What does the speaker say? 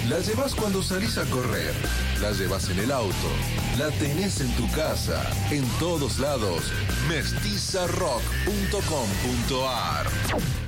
La llevas cuando salís a correr, la llevas en el auto, la tenés en tu casa, en todos lados. Mestizarrock.com.ar